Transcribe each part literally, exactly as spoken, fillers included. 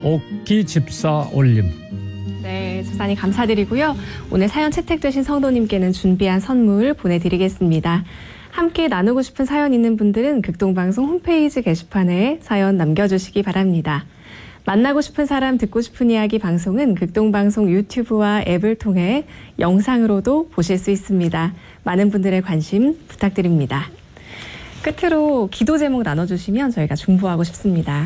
옥기 집사 올림. 네, 집사님 감사드리고요. 오늘 사연 채택되신 성도님께는 준비한 선물 보내드리겠습니다. 함께 나누고 싶은 사연 있는 분들은 극동방송 홈페이지 게시판에 사연 남겨주시기 바랍니다. 만나고 싶은 사람 듣고 싶은 이야기 방송은 극동방송 유튜브와 앱을 통해 영상으로도 보실 수 있습니다. 많은 분들의 관심 부탁드립니다. 끝으로 기도 제목 나눠주시면 저희가 중보하고 싶습니다.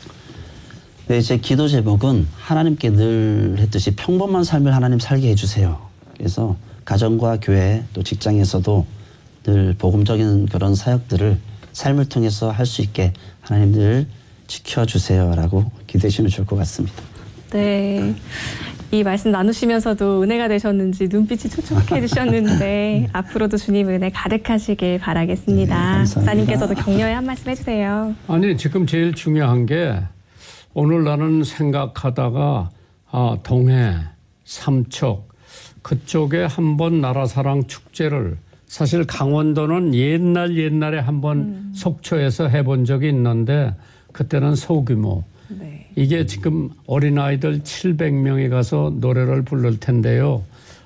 네, 제 기도 제목은 하나님께 늘 했듯이 평범한 삶을 하나님 살게 해주세요. 그래서 가정과 교회 또 직장에서도 늘 복음적인 그런 사역들을 삶을 통해서 할 수 있게 하나님 늘 지켜주세요라고 기도해 주시면 좋을 것 같습니다. 네, 이 말씀 나누시면서도 은혜가 되셨는지 눈빛이 촉촉해지셨는데 앞으로도 주님 은혜 가득하시길 바라겠습니다. 네, 감사합니다. 목사님께서도 격려의 한 말씀 해주세요. 아니 지금 제일 중요한 게 오늘 나는 생각하다가 아, 동해, 삼척 그쪽에 한번 나라사랑 축제를 사실 강원도는 옛날 옛날에 한번 음. 속초에서 해본 적이 있는데 그때는 소규모. 네. 이게 지금 어린아이들 칠백 명이 가서 노래를 부를 텐데요.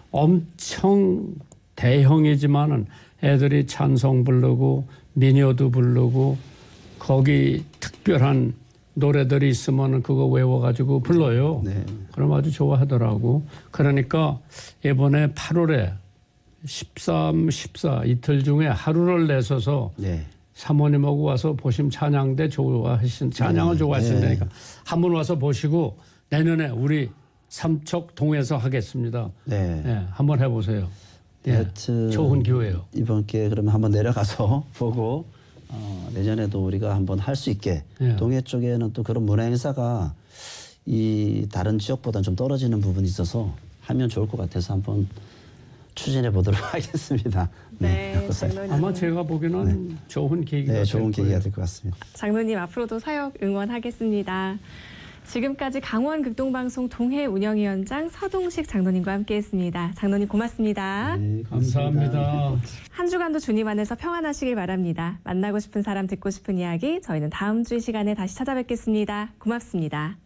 엄청 대형이지만은 애들이 찬송 부르고 민요도 부르고 거기 특별한 노래들이 있으면 그거 외워가지고 불러요. 네. 그럼 아주 좋아하더라고. 그러니까 이번에 팔월에 십삼, 십사 이틀 중에 하루를 내서서 네. 사모님하고 와서 보시면 찬양대 좋아하신, 찬양을 네. 좋아하신다니까. 네. 한번 와서 보시고 내년에 우리 삼척 동에서 하겠습니다. 네. 네. 한번 해보세요. 네. 하여튼 좋은 기회예요. 이번 기회에 그러면 한번 내려가서 보고 어, 내년에도 우리가 한번 할 수 있게 네. 동해 쪽에는 또 그런 문화 행사가 이 다른 지역보다는 좀 떨어지는 부분이 있어서 하면 좋을 것 같아서 한번 추진해 보도록 하겠습니다. 네, 네 장로님. 아마 제가 보기에는 네. 좋은 계기가 네, 좋은 될 계기가 될 것 같습니다. 장로님 앞으로도 사역 응원하겠습니다. 지금까지 강원 극동방송 동해 운영위원장 서동식 장로님과 함께했습니다. 장로님 고맙습니다. 네, 감사합니다. 한 주간도 주님 안에서 평안하시길 바랍니다. 만나고 싶은 사람 듣고 싶은 이야기 저희는 다음 주 이 시간에 다시 찾아뵙겠습니다. 고맙습니다.